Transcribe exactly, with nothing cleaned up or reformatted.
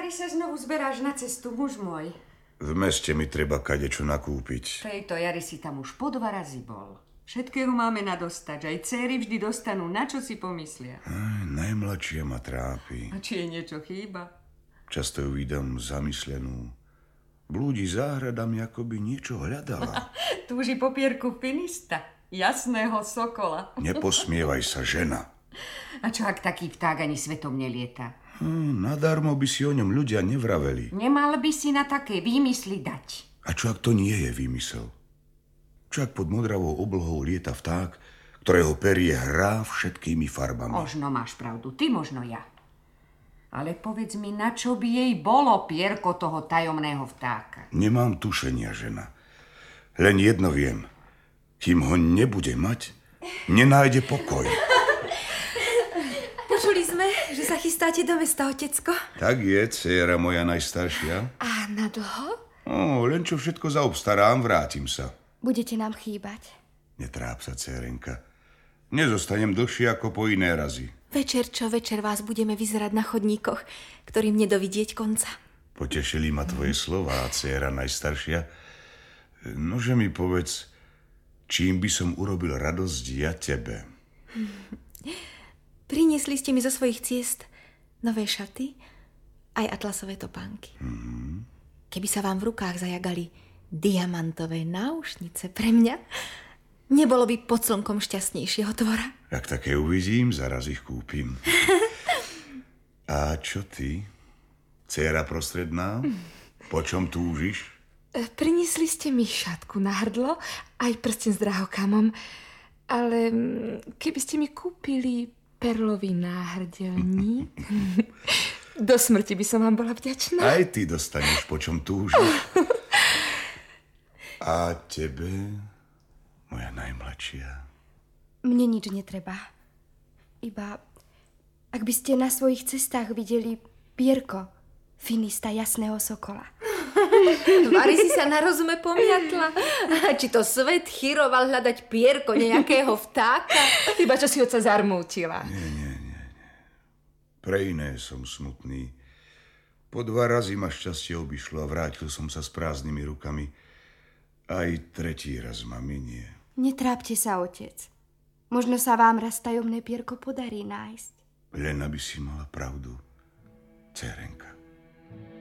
Vari sa znovu zberáš na cestu, muž môj? V meste mi treba kadečo nakúpiť. Tejto jari si tam už po dva razy bol. Všetkého máme nadostač. Aj céry vždy dostanú, na čo si pomyslia. Aj, najmladšia ma trápi. A či jej niečo chýba? Často ju vidím zamyslenú. Blúdi záhradami, ako by niečo hľadala. Túži po pierku finista, jasného sokola. Neposmievaj sa, žena. A čo ak taký vták ani svetom nelieta? Hm, nadarmo by si o ňom ľudia nevraveli. Nemal by si na také výmysly dať. A čo ak to nie je výmysel? Čo ak pod modravou oblohou lieta vták, ktorého perie hrá všetkými farbami? Možno máš pravdu, ty možno ja. Ale povedz mi, na čo by jej bolo pierko toho tajomného vtáka? Nemám tušenia, žena. Len jedno viem. Kým ho nebude mať, nenájde pokoj. Počuli sme, že sa chystáte do mesta, otecko. Tak je, dcéra moja najstaršia. A na dlho? Ó, len čo všetko zaobstarám, vrátim sa. Budete nám chýbať. Netráp sa, dcérenka. Nezostanem dlhšie ako po iné razy. Večer čo večer vás budeme vyzerať na chodníkoch, ktorým nedovidieť konca. Potešili ma tvoje slová, dcéra najstaršia. Nože mi povedz, čím by som urobil radosť ja tebe? Priniesli ste mi zo svojich ciest nové šaty, aj atlasové topánky. Mm-hmm. Keby sa vám v rukách zajagali diamantové náušnice pre mňa, nebolo by pod slnkom šťastnejšieho tvora. Ak také uvidím, zaraz ich kúpim. A čo ty, dcéra prostredná? Po čom túžiš? Priniesli ste mi šatku na hrdlo, aj prsten s drahokamom, ale keby ste mi kúpili perlový náhrdelník, do smrti by som vám bola vďačná. Aj ty dostaneš, po čom túžiš. A tebe, moja najmladšia? Mne nič netreba. Iba, ak by ste na svojich cestách videli pierko finista jasného sokola. Vari si sa na rozume pomiatla. Či to svet chyroval hľadať pierko nejakého vtáka? Iba čo si oca zarmútila. Nie, nie, nie, nie. Pre iné som smutný. Po dva razy ma šťastie obišlo a vrátil som sa s prázdnymi rukami. Aj tretí raz ma minie. Netrápte sa, otec. Možno sa vám raz tajomné pierko podarí nájsť. Len aby si mala pravdu, dcérenka.